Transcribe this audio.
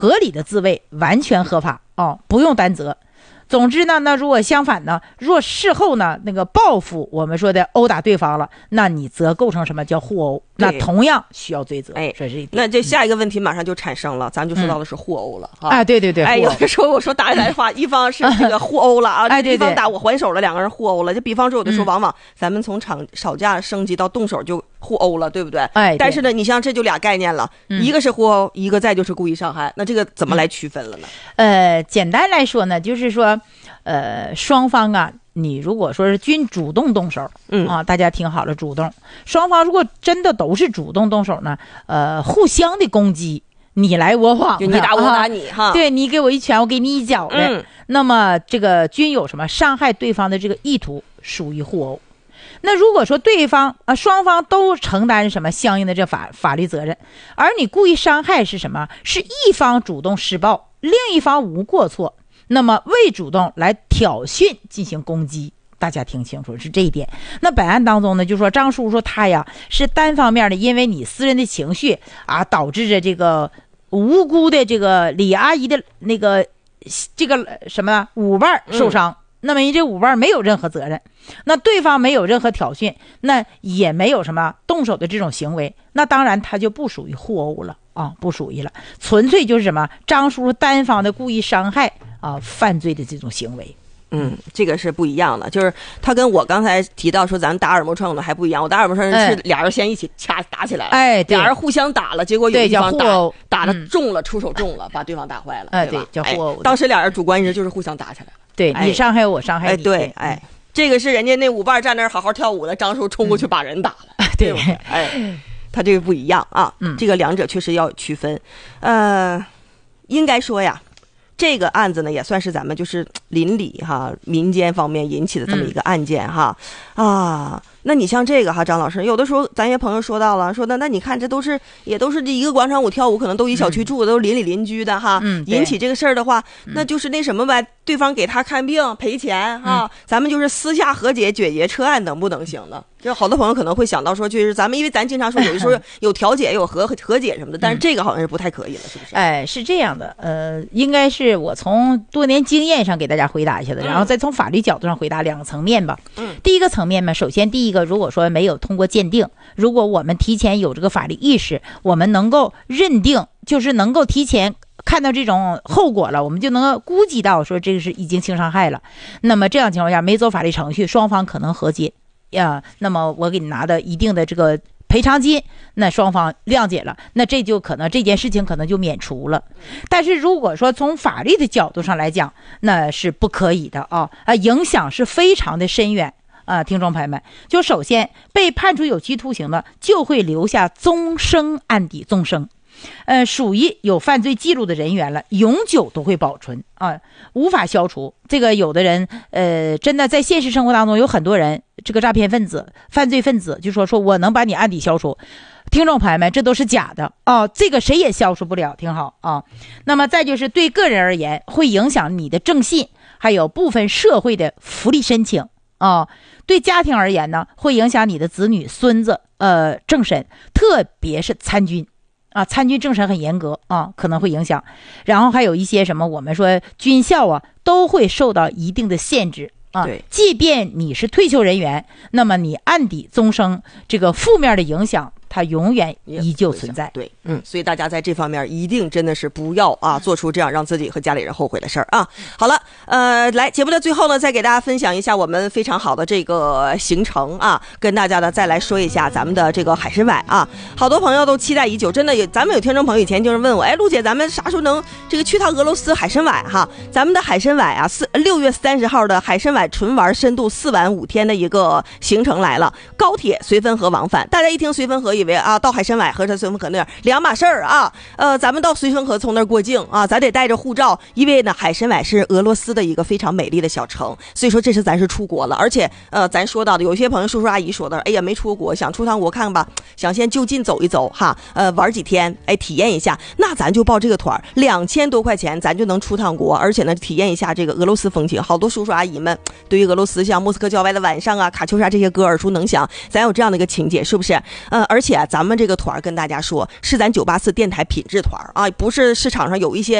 合理的自卫，完全合法不用担责。总之呢，那如果相反呢，若事后呢那个报复我们说的殴打对方了，那你则构成什么叫互殴，那同样需要追责。这是一点。 那这下一个问题马上就产生了，咱就说到的是互殴了对对对。 有的时候我说打起来的话，一方是这个互殴了啊，一方打我还手了，两个人互殴了。就比方说有的时候往往咱们从吵架升级到动手就互殴了，对不对？但是呢，你像这就俩概念了，一个是互殴，一个再就是故意伤害，那这个怎么来区分了呢？ 简单来说呢，就是说双方啊，你如果说是均主动动手，大家听好了，主动。双方如果真的都是主动动手呢，互相的攻击，你来我往的， 就你打我打你哈， 对，你给我一拳，我给你一脚的，那么这个均有什么伤害对方的这个意图，属于互殴。那如果说对方双方都承担什么相应的这法律责任，而你故意伤害是什么？是一方主动施暴，另一方无过错，那么未主动来挑衅进行攻击，大家听清楚是这一点。那本案当中呢，就说张叔叔他呀是单方面的，因为你私人的情绪导致着这个无辜的这个李阿姨的那个这个什么舞伴受伤。那么你这舞伴没有任何责任，那对方没有任何挑衅，那也没有什么动手的这种行为，那当然他就不属于互殴了不属于了，纯粹就是什么张叔叔单方的故意伤害犯罪的这种行为。 这个是不一样的，就是他跟我刚才提到说咱们打耳膜穿孔的还不一样，我打耳膜穿孔是俩人先一起打起来了，俩人互相打了，结果有一方打的中了，出手中了，把对方打坏了， 对，叫互殴。 当时俩人主观意识就是互相打起来了， 对，你伤害我，伤害你， 对，这个是人家那舞伴站那儿好好跳舞的，张叔冲过去把人打了，对，他这个不一样这个两者确实要区分。应该说呀，这个案子呢也算是咱们就是邻里民间方面引起的这么一个案件那你像这个张老师，有的时候咱一些朋友说到了，说那你看这也都是这一个广场舞跳舞，可能都一小区住的，都邻里邻居的引起这个事儿的话，那就是那什么呗，对方给他看病赔钱咱们就是私下和解决决撤案能不能行呢？就好多朋友可能会想到说，就是咱们因为咱经常说有的时候有调解有和解什么的，但是这个好像是不太可以了，是不是？ 是这样的，应该是我从多年经验上给大家回答一下的，然后再从法律角度上回答两个层面吧。第一个层面呢，首先第一个，如果说没有通过鉴定，如果我们提前有这个法律意识，我们能够认定，就是能够提前看到这种后果了，我们就能够估计到说这个是已经轻伤害了。那么这样情况下没走法律程序，双方可能和解那么我给你拿的一定的这个赔偿金，那双方谅解了，那这就可能这件事情可能就免除了。但是如果说从法律的角度上来讲，那是不可以的影响是非常的深远听众朋友们，就首先被判处有期徒刑的就会留下终生案底，终生属于有犯罪记录的人员了，永久都会保存无法消除。这个有的人真的在现实生活当中有很多人，这个诈骗分子犯罪分子就说我能把你案底消除，听众朋友们，这都是假的这个谁也消除不了，听好那么再就是对个人而言，会影响你的正信，还有部分社会的福利申请对家庭而言呢，会影响你的子女孙子政审，特别是参军参军政审很严格可能会影响。然后还有一些什么我们说军校都会受到一定的限制对， 即便你是退休人员，那么你案底终生这个负面的影响它永远依旧存在。 对，所以大家在这方面一定真的是不要做出这样让自己和家里人后悔的事儿好了，来节目的最后呢，再给大家分享一下我们非常好的这个行程跟大家呢再来说一下咱们的这个海参崴好多朋友都期待已久，真的咱们有听众朋友以前就是问我，陆姐咱们啥时候能这个去趟俄罗斯海参崴咱们的海参崴6月30号的海参崴纯玩深度4晚5天的一个行程来了，高铁绥芬河往返。大家一听绥芬河以为到海参崴和绥芬河那儿两码事儿咱们到绥芬河从那儿过境咱得带着护照，因为呢海参崴是俄罗斯的一个非常美丽的小城，所以说这是咱是出国了。而且咱说到的有些朋友叔叔阿姨说的，哎呀没出国想出趟国看看吧，想先就近走一走玩几天体验一下，那咱就报这个团，2000多块钱咱就能出趟国，而且呢体验一下这个俄罗斯风情。好多叔叔阿姨们对于俄罗斯像莫斯科郊外的晚上卡秋莎这些歌耳熟能详，咱有这样的一个情节，是不是而且且咱们这个团跟大家说是咱984电台品质团啊，不是市场上有一些